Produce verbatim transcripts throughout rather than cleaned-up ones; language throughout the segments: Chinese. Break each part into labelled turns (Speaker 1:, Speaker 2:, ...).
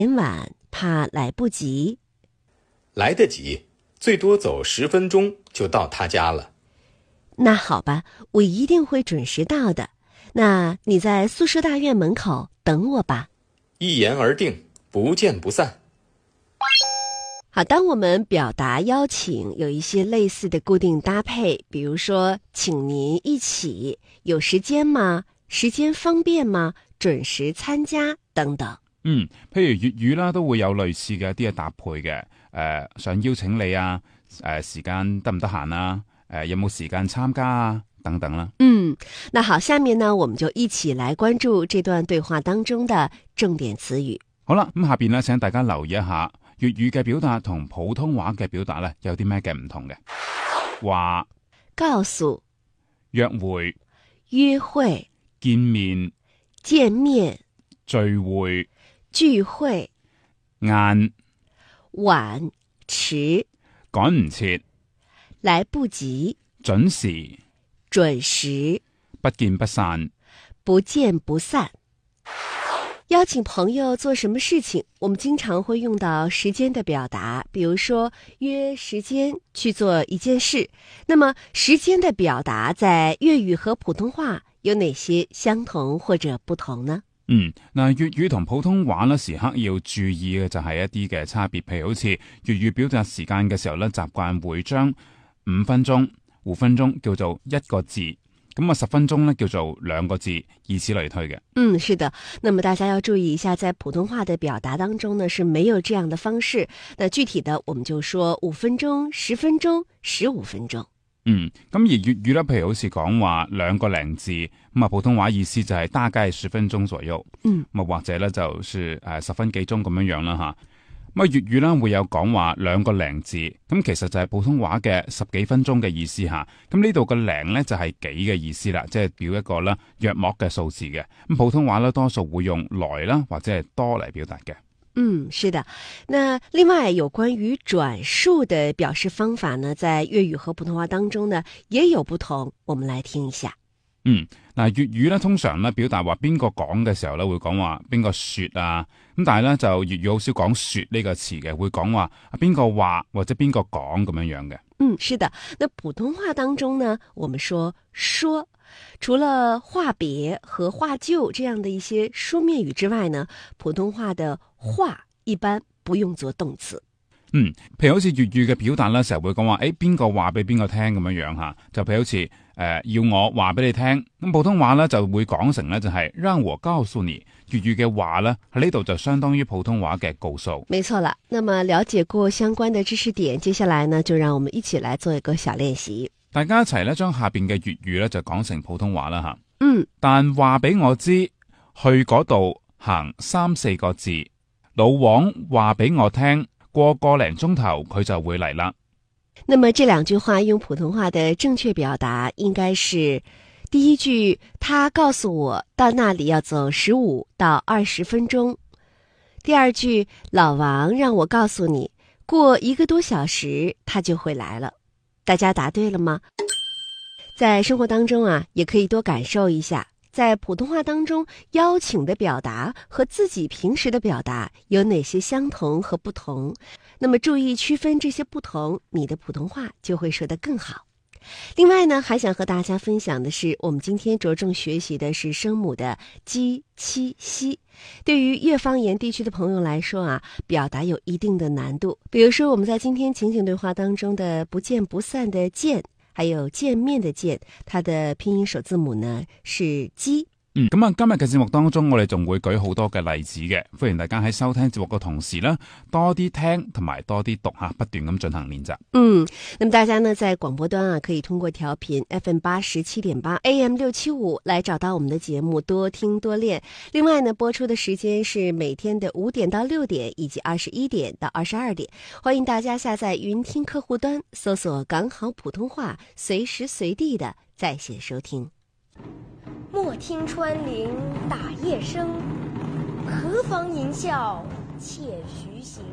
Speaker 1: 点晚怕来不及。
Speaker 2: 来得及，最多走十分钟就到他家了。
Speaker 1: 那好吧，我一定会准时到的。那你在宿舍大院门口等我吧。
Speaker 2: 一言而定，不见不散。
Speaker 1: 好，当我们表达邀请有一些类似的固定搭配，比如說請您一起，有時間嗎？時間方便嗎？準時參加等等。
Speaker 3: 嗯，譬如粵語啦，都會有類似嘅一啲嘅搭配嘅。誒、呃，想邀請你啊，誒、呃，時間得唔得閒啊？誒、呃，有冇時間參加啊？等等啦。
Speaker 1: 嗯，那好，下面呢，我們就一起來關注這段對話當中的重點詞語。
Speaker 3: 好啦，咁下邊呢，請大家留意一下粵語嘅表達同普通話嘅表達呢，有啲咩嘅唔同嘅。話，
Speaker 1: 告訴，
Speaker 3: 約會，
Speaker 1: 約會，
Speaker 3: 見面，
Speaker 1: 見面，
Speaker 3: 聚會，
Speaker 1: 聚會，
Speaker 3: 晏，
Speaker 1: 晚，遲，
Speaker 3: 趕唔切，
Speaker 1: 來不及，
Speaker 3: 準時，
Speaker 1: 準時，
Speaker 3: 不見不散，
Speaker 1: 不見不散。邀請朋友做什麼事情，我們經常會用到時間的表達，比如說約時間去做一件事。那麼時間的表達在粵語和普通話有哪些相同或者不同呢？
Speaker 3: 嗯，嗱，粵語同普通話咧，時刻要注意嘅就係一啲嘅差別，譬如好似粵語表達時間嘅時候咧，習慣會將五分鐘、五分鐘叫做一個字。咁啊，十分鐘呢叫做兩個字，以此類推嘅。
Speaker 1: 嗯，是的。那麼大家要注意一下，在普通話的表達當中呢，是沒有這樣的方式。那具體的，我們就說五分鐘、十分鐘、十五分鐘。
Speaker 3: 嗯，咁而粵語呢，譬如好似講話兩個零字，咁啊，普通話意思就係大概十分鐘左右。
Speaker 1: 嗯，
Speaker 3: 咁或者呢，就是誒十分幾鐘咁樣樣啦吓。咁啊，粵語咧會有講話兩個零字，咁其實就係普通話嘅十幾分鐘嘅意思吓。咁呢度個零咧就係幾嘅意思啦，即係表一個啦約莫嘅數字嘅。咁普通話咧多數會用來啦或者係多嚟表達嘅。
Speaker 1: 嗯，是的。那另外有關於轉述的表示方法呢，在粵語和普通話當中呢也有不同，我們來聽一下。
Speaker 3: 嗯，嗱，粵語咧通常咧表達話邊個講嘅時候咧會講話邊個說啊，咁但係咧就粵語好少講說呢個詞嘅，會講話邊個話或者邊個講咁樣樣嘅。
Speaker 1: 嗯，是的。那普通話當中呢，我們說說，除了話別和話就這樣的一些書面語之外呢，普通話的話一般不用做動詞。
Speaker 3: 嗯，譬如好似粵語嘅表達咧，成日會講話，誒邊個話俾邊個聽咁樣樣吓，就譬如好似誒、呃、要我話俾你聽，咁普通話咧就會講成咧就係讓我告訴你，粵語嘅話咧喺呢度就相當於普通話嘅告訴。
Speaker 1: 沒錯啦，那麼了解過相關的知識點，接下來呢就讓我們一起來做一個小練習。
Speaker 3: 大家一齊咧將下邊嘅粵語咧就講成普通話啦吓。
Speaker 1: 嗯，
Speaker 3: 但話俾我知，去嗰度行三四個字，老王話俾我聽。過個零鐘頭佢就會嚟啦。
Speaker 1: 那麼這兩句話用普通話的正確表達應該是：第一句，他告訴我到那裡要走十五到二十分鐘；第二句，老王讓我告訴你，過一個多小時他就會來了。大家答對了嗎？在生活當中啊，也可以多感受一下，在普通話當中邀請的表達和自己平時的表達有哪些相同和不同，那麼注意區分這些不同，你的普通話就會說得更好。另外呢，還想和大家分享的是，我們今天着重學習的是聲母的雞、七、西。對於粵方言地區的朋友來說啊，表達有一定的難度。比如說我們在今天情景對話當中的不見不散的見，還有見面的見，它的拼音首字母呢是雞。
Speaker 3: 嗯，咁啊，今日嘅節目當中，我哋仲會舉好多嘅例子嘅，歡迎大家喺收聽節目嘅同時呢，多啲聽同埋多啲讀吓，不斷咁進行練習。
Speaker 1: 嗯，那麼大家呢在廣播端啊，可以通過調頻 F M 八十七點八 A M 六七五來找到我們的節目，多聽多練。另外呢，播出的時間是每天的五點到六點，以及二十一點到二十二點。歡迎大家下載雲聽客戶端，搜索港好普通話，隨時隨地的在線收聽。
Speaker 4: 莫聽穿林打葉聲，何妨吟啸且徐行。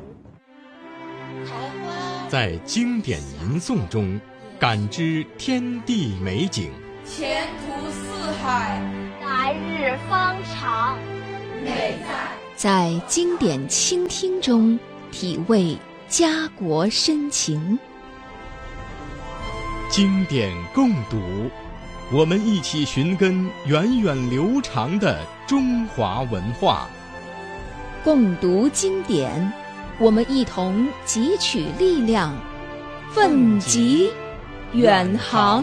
Speaker 2: 在經典吟誦中感知天地美景，
Speaker 5: 前途似海，
Speaker 6: 來日方長，
Speaker 5: 美在在经典倾听中体味家国深情。
Speaker 2: 经典共读，我们一起寻根源远流长的中华文化。
Speaker 5: 共读经典，我们一同汲取力量，奋楫远航。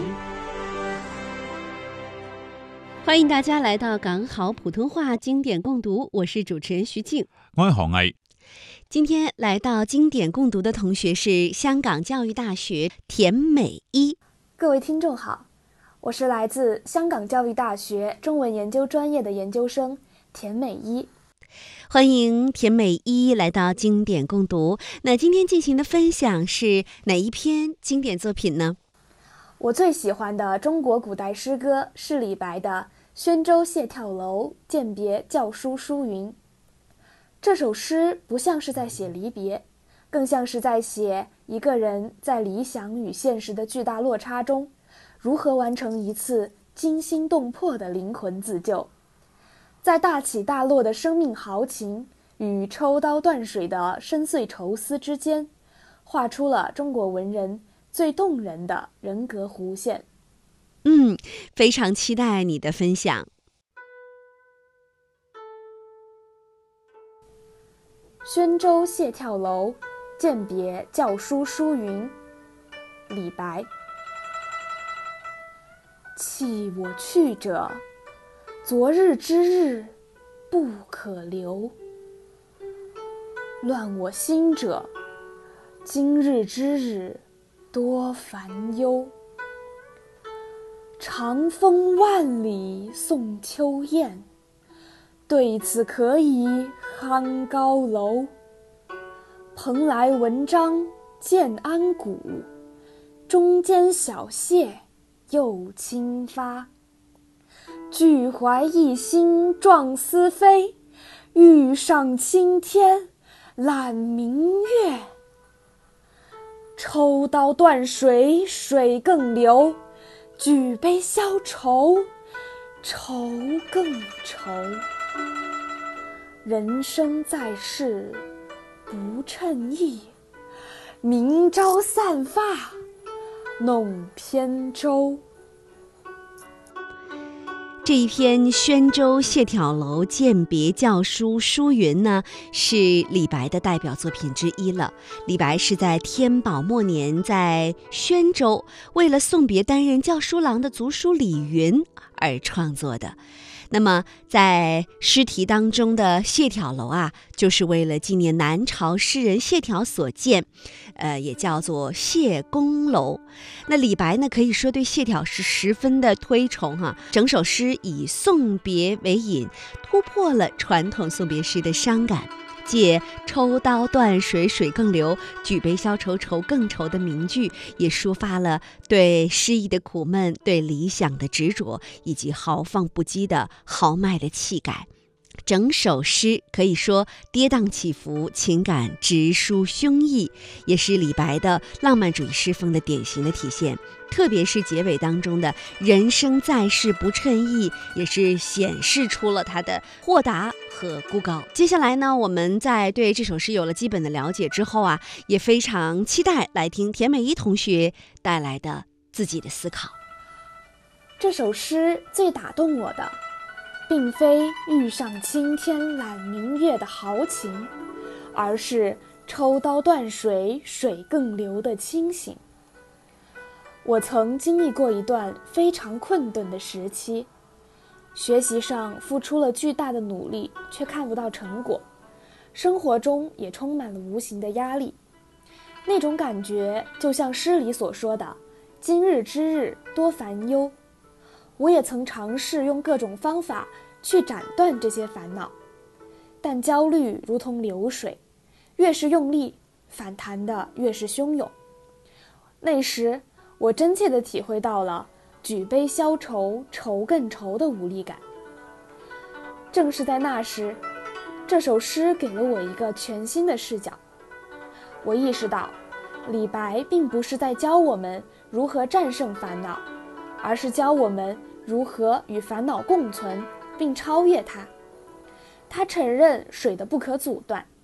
Speaker 1: 欢迎大家来到港好普通话经典共读，我是主持人徐静，
Speaker 3: 我係何毅。
Speaker 1: 今天来到经典共读的同学是香港教育大学田美一。
Speaker 6: 各位听众好，我是来自香港教育大学中文研究专业的研究生田美一。
Speaker 1: 欢迎田美一来到经典共读。那今天进行的分享是哪一篇经典作品呢？
Speaker 6: 我最喜欢的中国古代诗歌是李白的《宣州谢眺楼饯别校书书云》。这首诗不像是在写离别，更像是在写一个人在理想与现实的巨大落差中，如何完成一次惊心动魄的灵魂自救。在大起大落的生命豪情与抽刀断水的深邃愁思之间，画出了中国文人最动人的人格弧线。
Speaker 1: 嗯，非常期待你的分享。
Speaker 6: 宣州谢眺楼饯别校书书云，李白。弃我去者，昨日之日不可留；乱我心者，今日之日多烦忧。长风万里送秋雁，对此可以酣高楼。蓬莱文章建安骨，中间小谢又清发。俱怀一心壮思飞，欲上青天揽明月。抽刀断水水更流，举杯消愁愁更愁。人生在世不称意，明朝散发弄扁舟。
Speaker 1: 这一篇《宣州谢眺楼饯别校书书云》呢，是李白的代表作品之一了。李白是在天宝末年在宣州，为了送别担任校书郎的族叔李云而创作的。那么在诗题当中的谢眺楼啊，就是为了纪念南朝诗人谢眺所建，呃，也叫做谢公楼。那李白呢，可以说对谢眺是十分的推崇哈、啊。整首诗以送别为引，突破了传统送别诗的伤感，借抽刀断水水更流，举杯消愁愁更愁的名句，也抒发了对诗意的苦闷，对理想的执着，以及豪放不羁的豪迈的气概。整首诗可以说跌宕起伏，情感直抒胸臆，也是李白的浪漫主义诗风的典型的体现。特别是结尾当中的人生在世不称意，也是显示出了他的豁达和孤高。接下来呢，我们在对这首诗有了基本的了解之后啊，也非常期待来听田美一同学带来的自己的思考。
Speaker 6: 这首诗最打动我的，并非欲上青天揽明月的豪情，而是抽刀断水水更流的清醒。我曾经历过一段非常困顿的时期，学习上付出了巨大的努力，却看不到成果，生活中也充满了无形的压力。那种感觉就像诗里所说的今日之日多烦忧。我也曾尝试用各种方法去斩断这些烦恼，但焦虑如同流水，越是用力，反弹的越是汹涌。那时我真切地体会到了举杯消愁愁更愁的无力感。正是在那时，这首诗给了我一个全新的视角。我意识到，李白并不是在教我们如何战胜烦恼，而是教我们如何与烦恼共存并超越它。 他承认水的不可阻断，